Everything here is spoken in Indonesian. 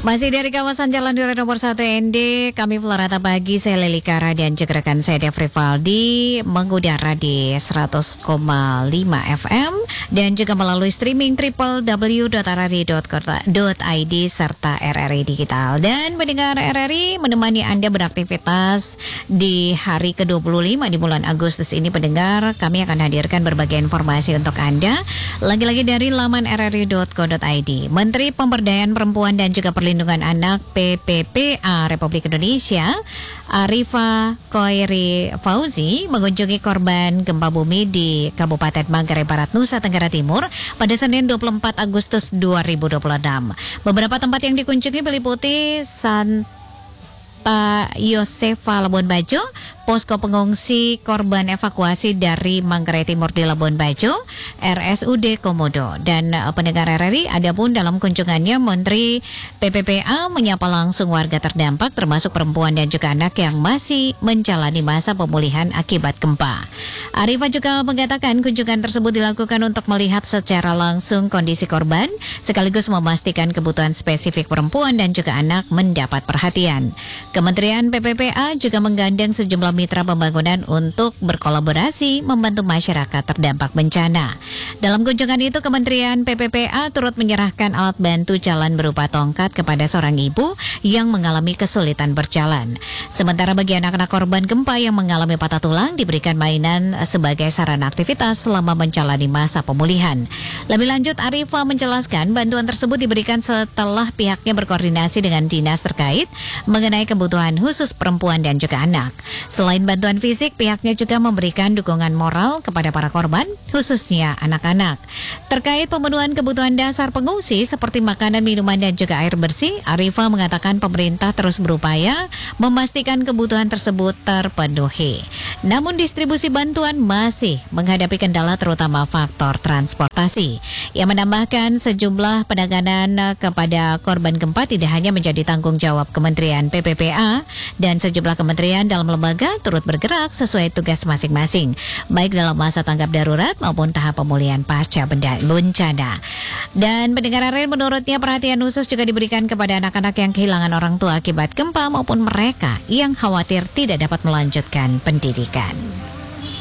Masih dari kawasan Jalan Duri nomor 1 ND, kami Florata Pagi, saya Leli Kara dan juga rekan saya Dev Rivaldi mengudara di 100,5 FM dan juga melalui streaming www.rri.co.id serta RRI Digital. Dan mendengar RRI menemani Anda beraktivitas di hari ke-25 di bulan Agustus ini, pendengar, kami akan hadirkan berbagai informasi untuk Anda. Lagi-lagi dari laman rri.co.id. Menteri Pemberdayaan Perempuan dan juga Perlindungan Anak PPPA Republik Indonesia Arifa Koiri Fauzi mengunjungi korban gempa bumi di Kabupaten Manggarai Barat, Nusa Tenggara Timur pada Senin 24 Agustus 2026. Beberapa tempat yang dikunjungi meliputi Santa Yosefa Labuan Bajo, posko pengungsi korban evakuasi dari Manggarai Timur di Labuan Bajo, RSUD Komodo. Dan pendengar RRI, adapun dalam kunjungannya Menteri PPPA menyapa langsung warga terdampak termasuk perempuan dan juga anak yang masih menjalani masa pemulihan akibat gempa. Arifah juga mengatakan kunjungan tersebut dilakukan untuk melihat secara langsung kondisi korban sekaligus memastikan kebutuhan spesifik perempuan dan juga anak mendapat perhatian. Kementerian PPPA juga menggandeng sejumlah mitra pembangunan untuk berkolaborasi membantu masyarakat terdampak bencana. Dalam kunjungan itu, Kementerian PPPA turut menyerahkan alat bantu jalan berupa tongkat kepada seorang ibu yang mengalami kesulitan berjalan. Sementara bagi anak-anak korban gempa yang mengalami patah tulang diberikan mainan sebagai sarana aktivitas selama menjalani masa pemulihan. Lebih lanjut, Arifah menjelaskan bantuan tersebut diberikan setelah pihaknya berkoordinasi dengan dinas terkait mengenai kebutuhan khusus perempuan dan juga anak. Selain bantuan fisik, pihaknya juga memberikan dukungan moral kepada para korban, khususnya anak-anak. Terkait pemenuhan kebutuhan dasar pengungsi seperti makanan, minuman, dan juga air bersih, Arifah mengatakan pemerintah terus berupaya memastikan kebutuhan tersebut terpenuhi. Namun distribusi bantuan masih menghadapi kendala terutama faktor transportasi. Ia menambahkan sejumlah penanganan kepada korban gempa tidak hanya menjadi tanggung jawab Kementerian PPPA dan sejumlah kementerian dalam lembaga turut bergerak sesuai tugas masing-masing, baik dalam masa tanggap darurat maupun tahap pemulihan pasca bencana. Dan pendengar RRI, menurutnya perhatian khusus juga diberikan kepada anak-anak yang kehilangan orang tua akibat gempa maupun mereka yang khawatir tidak dapat melanjutkan pendidikan.